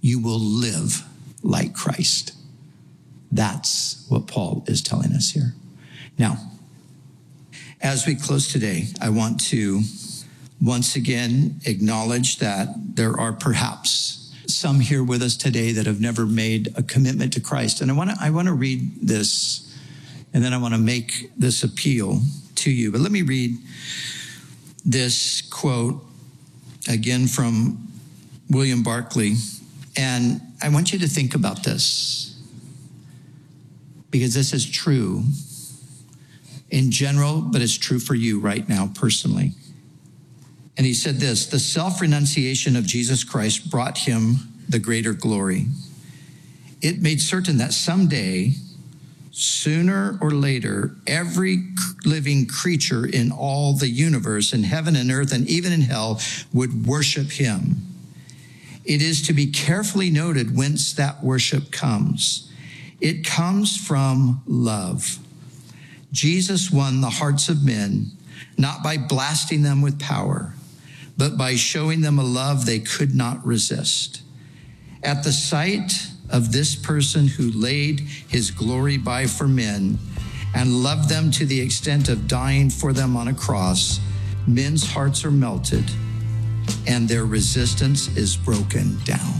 you will live like Christ. That's what Paul is telling us here. Now, as we close today, I want to once again acknowledge that there are perhaps some here with us today that have never made a commitment to Christ. And I want to read this, and then I want to make this appeal to you. But let me read this quote again from William Barclay. And I want you to think about this, because this is true in general, but it's true for you right now personally. And he said this: the self-renunciation of Jesus Christ brought him the greater glory. It made certain that someday, sooner or later, every living creature in all the universe, in heaven and earth, and even in hell, would worship him. It is to be carefully noted whence that worship comes. It comes from love. Jesus won the hearts of men, not by blasting them with power, but by showing them a love they could not resist. At the sight of this person who laid his glory by for men and loved them to the extent of dying for them on a cross, men's hearts are melted and their resistance is broken down.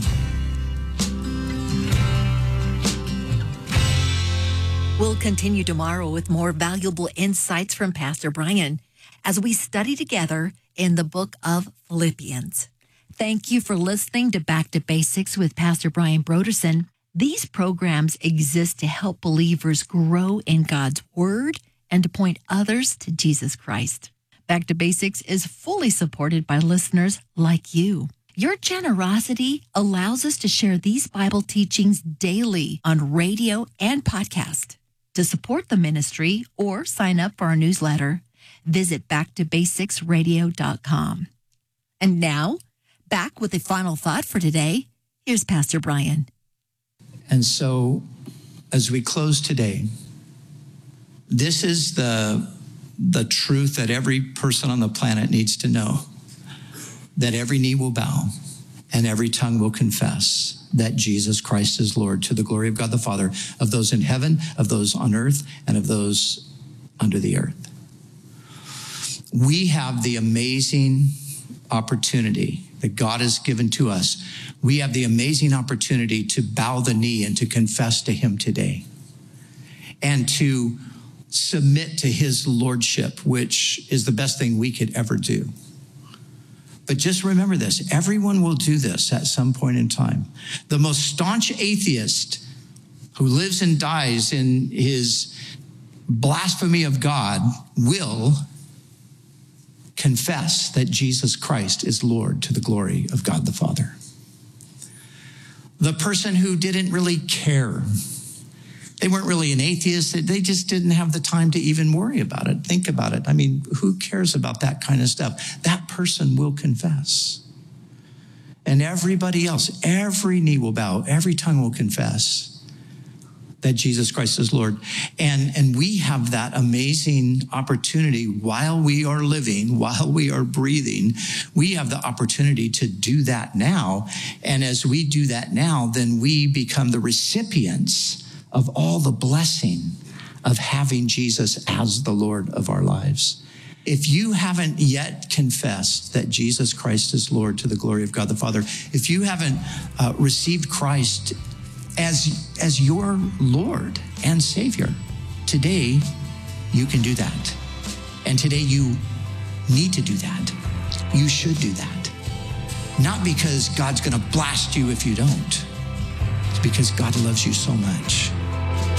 We'll continue tomorrow with more valuable insights from Pastor Brian as we study together in the book of Philippians. Thank you for listening to Back to Basics with Pastor Brian Brodersen. These programs exist to help believers grow in God's Word and to point others to Jesus Christ. Back to Basics is fully supported by listeners like you. Your generosity allows us to share these Bible teachings daily on radio and podcast. To support the ministry or sign up for our newsletter, visit backtobasicsradio.com. And now, back with the final thought for today. Here's Pastor Brian. And so, as we close today, this is the truth that every person on the planet needs to know, that every knee will bow and every tongue will confess that Jesus Christ is Lord, to the glory of God the Father, of those in heaven, of those on earth, and of those under the earth. We have the amazing opportunity that God has given to us. We have the amazing opportunity to bow the knee and to confess to him today and to submit to his lordship, which is the best thing we could ever do. But just remember this, everyone will do this at some point in time. The most staunch atheist who lives and dies in his blasphemy of God will confess that Jesus Christ is Lord, to the glory of God the Father. The person who didn't really care, they weren't really an atheist, they just didn't have the time to even worry about it, think about it. I mean, who cares about that kind of stuff? That person will confess. And everybody else, every knee will bow, every tongue will confess that Jesus Christ is Lord. And we have that amazing opportunity while we are living, while we are breathing. We have the opportunity to do that now. And as we do that now, then we become the recipients of all the blessing of having Jesus as the Lord of our lives. If you haven't yet confessed that Jesus Christ is Lord, to the glory of God the Father, if you haven't received Christ as your Lord and Savior, today you can do that. And today you need to do that. You should do that. Not because God's going to blast you if you don't. It's because God loves you so much